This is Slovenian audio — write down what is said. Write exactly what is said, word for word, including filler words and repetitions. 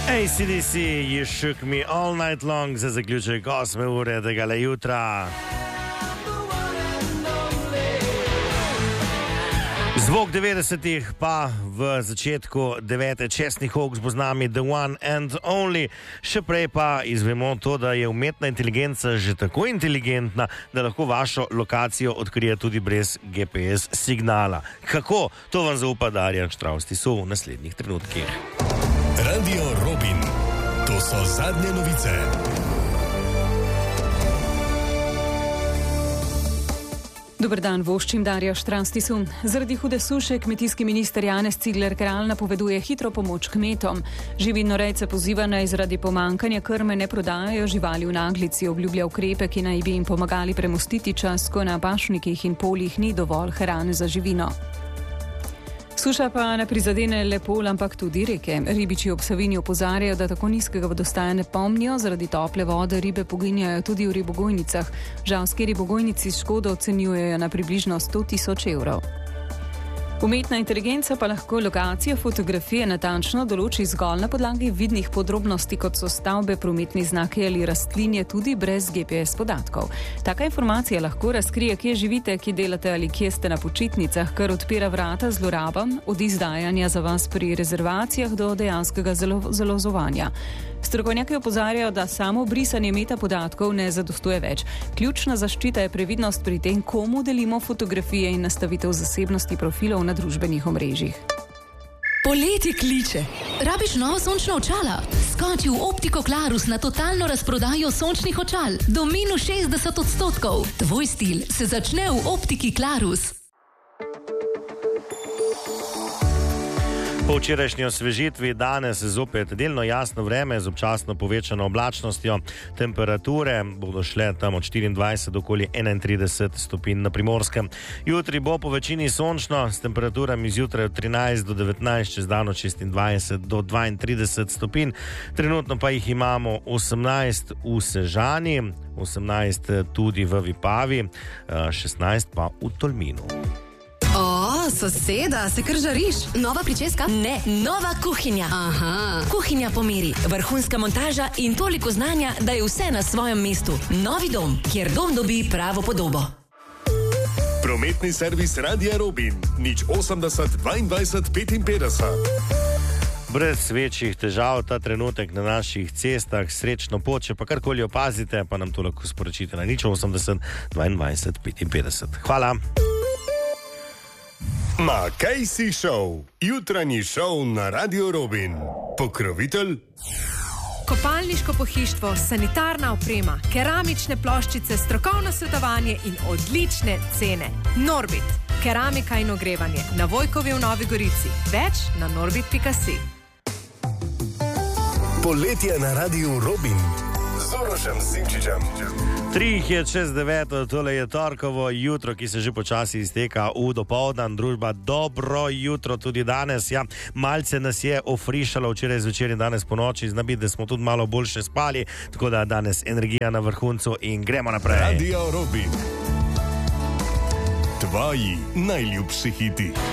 A C D C, You Shook Me All Night Long za zaključek osme ure tega jutra. Zvok devetdesetih pa v začetku devete Česnih Hawks bo z nami The One and Only. Še prej pa izvemo to, da je umetna inteligenca že tako inteligentna, da lahko vašo lokacijo odkrije tudi brez G P S signala. Kako? To vam zaupa Darjan Štravstisu v naslednjih trenutkih. Radio Robin. To so zadnje novice. Dober dan, voščim Darja Štravstisu. Zaradi hude suše kmetijski minister Janez Cigler Kralj napoveduje hitro pomoč kmetom. Živinorejce poziva, naj zaradi pomankanja krme ne prodajajo živali v naglici, obljublja ukrepe, ki naj bi jim pomagali premostiti čas, ko na pašnikih in poljih ni dovolj hrane za živino. Suša pa ne prizadene le pol, ampak tudi reke. Ribiči ob Savinji opozarjajo, da tako nizkega vodostaja ne pomnijo, zaradi tople vode ribe poginjajo tudi v ribogojnicah. Žalski ribogojnici škodo ocenjujejo na približno sto tisoč evrov. Umetna inteligenca pa lahko lokacijo fotografije natančno določi zgolj na podlagi vidnih podrobnosti, kot so stavbe, prometni znaki ali rastlinje, tudi brez G P S podatkov. Taka informacija lahko razkrije, kje živite, kje delate ali kje ste na počitnicah, kar odpira vrata zlorabam, od izdajanja za vas pri rezervacijah do dejanskega zalozovanja. Strokovnjaki opozarjajo, da samo brisanje metapodatkov ne zadostuje več. Ključna zaščita je previdnost pri tem, komu delimo fotografije in nastavitev zasebnosti profilov na družbenih omrežjih. Poletje kliče. Rabiš novo sončno očala? Skoči v Optiko Klarus na totalno razprodajo sončnih očal. Do minus šestdeset odstotkov. Tvoj stil se začne v Optiki Klarus. Po včerajšnji osvežitvi danes zopet delno jasno vreme z občasno povečano oblačnostjo. Temperature bodo šle tam od štiriindvajset do okoli enaintrideset stopinj na Primorskem. Jutri bo po večini sončno s temperaturami zjutraj od trinajst do devetnajst, čez dan od šestindvajset do dvaintrideset stopinj. Trenutno pa jih imamo osemnajst v Sežani, osemnajst tudi v Vipavi, šestnajst pa v Tolminu. O, soseda, se kar žariš? Nova pričeska? Ne, nova kuhinja. Aha. Kuhinja po meri, vrhunska montaža in toliko znanja, da je vse na svojem mestu. Novi dom, kjer dom dobi pravo podobo. Prometni servis Radia Robin. nič osemdeset dvaindvajset petinpetdeset. Brez večjih težav ta trenutek na naših cestah, srečno pot, če pa karkoli opazite, pa nam to lahko sporočite na nič osemdeset dvaindvajset petinpetdeset. Hvala. Ma kaj si šov? Jutranji šov na Radio Robin. Pokrovitelj? Kopalniško pohištvo, sanitarna oprema, keramične ploščice, strokovno svetovanje in odlične cene. Norbit, keramika in ogrevanje. Na Vojkovi v Novi Gorici. Več na norbit pika si. Poletje na Radio Robin. Z Urošem Simčičem. Tri jih je čez deveto, tole je torkovo jutro, ki se že počasi izteka v dopoldan. Družba, dobro jutro tudi danes. Ja, malce nas je ofrišalo včeraj zvečer in danes po noči, zna biti, da smo tudi malo boljše spali, tako da danes energija na vrhuncu in gremo naprej. Radio Robin. Tvoji najljubši hiti.